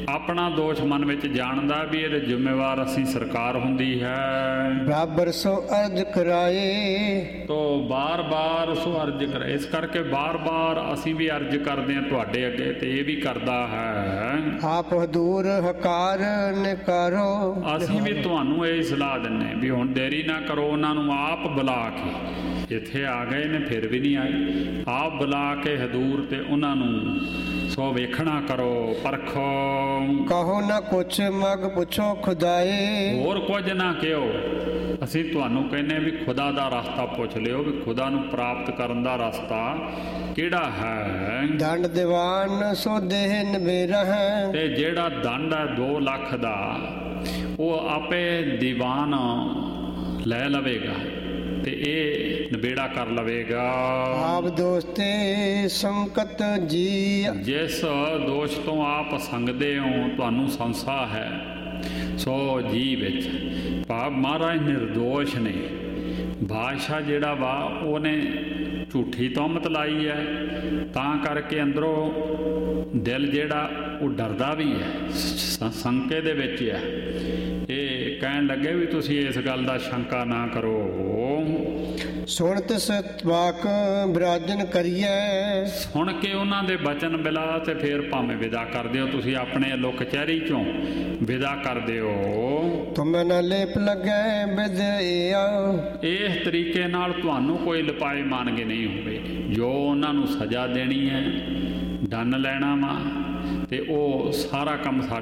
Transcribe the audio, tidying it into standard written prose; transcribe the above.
ਆਪਣਾ ਦੋਸ਼ ਮਨ ਵਿੱਚ ਜਾਣਦਾ ਵੀ ਇਹਦੇ ਜ਼ਿੰਮੇਵਾਰ ਅਸੀਂ ਸਰਕਾਰ ਹੁੰਦੀ ਹੈ। ਬਰਾਬਰ ਸੋ ਅਰਜ ਕਰਾਏ, ਤੋ ਬਾਰ-ਬਾਰ ਸੋ ਅਰਜ ਕਰਾਏ। ਇਸ ਕਰਕੇ ਬਾਰ-ਬਾਰ ਅਸੀਂ ਵੀ ਅਰਜ ਕਰਦੇ ਹਾਂ ਤੁਹਾਡੇ ਅੱਗੇ, ਤੇ ਇਹ ਵੀ ਕਰਦਾ ਹੈ। ਆਪ ਹਦੂਰ ਹਕਾਰ ਨਿਕਾਰੋ, ਅਸੀਂ ਵੀ ਤੁਹਾਨੂੰ ਇਹ ਸਲਾਹ ਦਿੰਨੇ ਵੀ ਹੁਣ ਦੇਰੀ ਨਾ ਕਰੋ, ਉਹਨਾਂ ਨੂੰ ਆਪ ਬੁਲਾ ਕੇ, ਇੱਥੇ ਆ ਗਏ ਨੇ ਫਿਰ ਵੀ ਨਹੀਂ ਆਏ, ਆਪ ਬੁਲਾ ਕੇ ਹਦੂਰ ਤੇ ਉਹਨਾਂ ਨੂੰ ਸੋ ਵੇਖਣਾ ਕਰੋ, ਪਰਖੋ। ਕਹੋ ਨਾ ਕੁਛ ਮਗ ਪੁੱਛੋ ਖੁਦਾਏ, ਹੋਰ ਕੁਝ ਨਾ ਕਿਹੋ, ਅਸੀਂ ਤੁਹਾਨੂੰ ਕਹਿੰਦੇ ਵੀ ਖੁਦਾ ਦਾ ਰਸਤਾ ਪੁੱਛ ਲਿਓ ਵੀ ਖੁਦਾ ਨੂੰ ਪ੍ਰਾਪਤ ਕਰਨ ਦਾ ਰਸਤਾ ਕਿਹੜਾ ਹੈ। ਦੰਡ ਦੀਵਾਨ ਸੋ ਦੇਹ ਨਵੇਰਾ ਹੈ, ਤੇ ਜਿਹੜਾ ਦੰਡ ਹੈ 2 ਲੱਖ ਦਾ ਉਹ ਆਪੇ ਦੀਵਾਨ ਲੈ ਲਵੇਗਾ ਤੇ ਇਹ ਨਿਬੇੜਾ ਕਰ ਲਵੇਗਾ। ਆਪ ਦੋਸਤੇ ਸੰਕਟ ਜੀ, ਜਿਸ ਦੋਸ਼ ਤੋਂ ਆਪ ਸੰਗਦੇ ਹੋ ਤੁਹਾਨੂੰ ਸੰਸਾ ਹੈ ਸੋ ਜੀ ਵਿੱਚ, ਭਾਵ ਮਹਾਰਾਜ ਨਿਰਦੋਸ਼ ਨੇ। ਬਾਦਸ਼ਾਹ ਜਿਹੜਾ ਵਾ ਉਹਨੇ ਝੂਠੀ ਤੋਹਮਤ ਲਾਈ ਹੈ, ਤਾਂ ਕਰਕੇ ਅੰਦਰੋਂ ਦਿਲ ਜਿਹੜਾ ਉਹ ਡਰਦਾ ਵੀ ਹੈ, ਸ਼ੰਕੇ ਦੇ ਵਿੱਚ ਹੈ। ਇਹ ਕਹਿਣ ਲੱਗੇ ਵੀ ਤੁਸੀਂ ਇਸ ਗੱਲ ਦਾ ਸ਼ੰਕਾ ਨਾ ਕਰੋ। ਸੁਣਤ ਸਤਵਾਕ ਬਿਰਾਜਨ ਕਰੀਐ, ਸੁਣ ਕੇ ਉਹਨਾਂ ਦੇ ਬਚਨ ਬਿਲਾ ਤੇ ਫਿਰ ਭਾਵੇਂ ਵਿਦਾ ਕਰ ਦਿਓ, ਤੁਸੀਂ ਆਪਣੇ ਵੱਲੋਂ ਕਚਹਿਰੀ ਚੋਂ ਵਿਦਾ ਕਰ ਦਿਓ। ਤੁਮ ਨ ਲੇਪ ਲੱਗੈ ਵਿਦਿਆ, ਇਸ ਤਰੀਕੇ ਨਾਲ ਤੁਹਾਨੂੰ ਕੋਈ ਲਿਪਾਏ ਮਾਨਗੇ ਨਹੀਂ ਹੋਵੇਗੀ। ਜੋ ਉਹਨਾਂ ਨੂੰ ਸਜ਼ਾ ਦੇਣੀ ਹੈ, ਦੰਡ ਲੈਣਾ ਵਾ, ਤੇ ਉਹ ਸਾਰਾ ਕੰਮ